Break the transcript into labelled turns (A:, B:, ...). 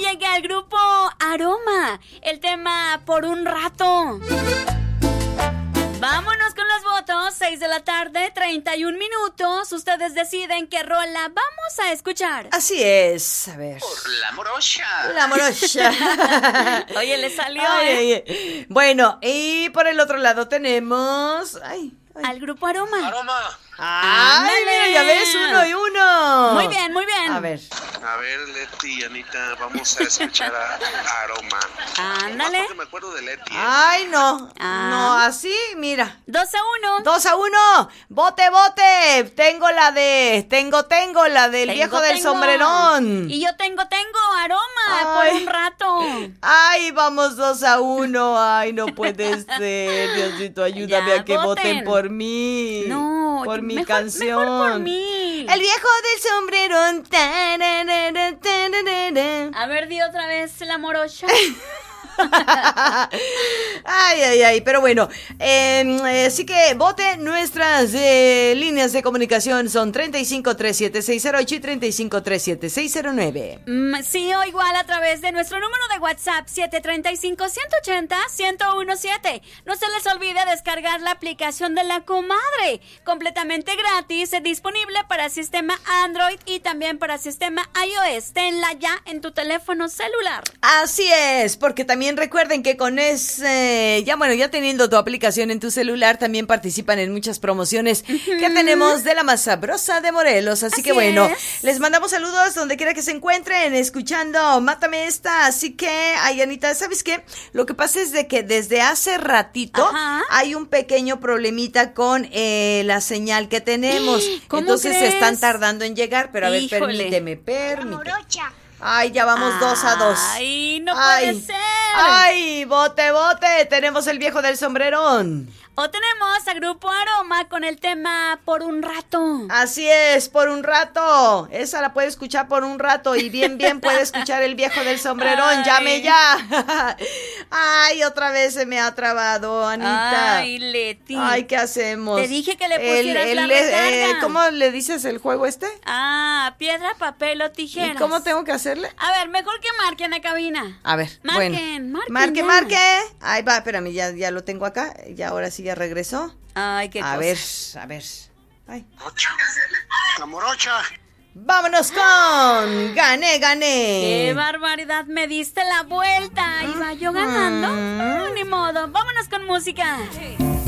A: llega el grupo Aroma, el tema Por un Rato. Vámonos con los votos, 6 de la tarde, 31 minutos. Ustedes deciden qué rola vamos a escuchar.
B: Así es, a ver.
C: Por la morocha.
B: La morocha.
A: Oye, le salió,
B: Ay. Bueno, y por el otro lado tenemos...
A: al grupo Aroma.
C: Aroma.
B: ¡Ay, mira, ya ves! 1-1.
A: Muy bien, muy bien.
B: A ver.
C: A ver, Leti y Anita, vamos a escuchar a Aroma.
A: Ándale.
C: Porque me acuerdo de Leti.
B: ¡Ay, no!
A: Ah.
B: No, así, mira.
A: 2-1.
B: 2-1. ¡Bote, bote! Tengo la del viejo del sombrerón.
A: Y yo tengo Aroma
B: Ay.
A: por un rato.
B: ¡Ay, vamos 2-1! ¡Ay, no puede ser! Diosito, ayúdame
A: Ya,
B: a que voten
A: voten.
B: por mí.
A: No,
B: por mi
A: mejor,
B: canción.
A: mejor por mí.
B: El viejo del sombrerón. Tararara, tararara.
A: A ver, di otra vez la morocha.
B: Ay, pero bueno, así que vote. Nuestras líneas de comunicación son 3537-608 y 3537-609.
A: Sí, o igual a través de nuestro número de WhatsApp 735-180-1017. No se les olvide descargar la aplicación de La Comadre, completamente gratis, disponible para sistema Android y también para sistema iOS. Tenla ya en tu teléfono celular.
B: Así es, porque también recuerden que con ya teniendo tu aplicación en tu celular, también participan en muchas promociones que tenemos de la más sabrosa de Morelos. Así que bueno, les mandamos saludos donde quiera que se encuentren escuchando Mátame Esta. Así que, ay, Anita, ¿sabes qué? Lo que pasa es de que desde hace ratito hay un pequeño problemita con la señal que tenemos.
A: ¿Cómo
B: Entonces
A: crees?
B: están tardando en llegar, pero a ver,
A: Híjole.
B: permíteme. Ay, ya vamos 2-2.
A: Ay, no puede ser.
B: Ay, bote. Tenemos el viejo del sombrerón.
A: O tenemos a Grupo Aroma con el tema Por un Rato.
B: Así es, por un rato. Esa la puede escuchar por un rato y bien puede escuchar el viejo del sombrerón.
A: Ay.
B: Llame ya. Ay, otra vez se me ha trabado, Anita.
A: Ay, Leti.
B: Ay, ¿qué hacemos?
A: Te dije que le pusieras la recarga.
B: ¿Cómo le dices el juego este?
A: Piedra, papel o tijeras.
B: ¿Y cómo tengo que hacerle?
A: A ver, mejor que marquen a cabina.
B: A ver,
A: Marquen ya.
B: marque. Ahí va, espérame, ya lo tengo acá. Ya ahora sí ya regresó.
A: Ay, qué cosa.
B: A ver. Ay.
C: La morocha.
B: Vámonos con Gané.
A: ¡Qué barbaridad! Me diste la vuelta. Iba yo ganando. Ni modo. Vámonos con música.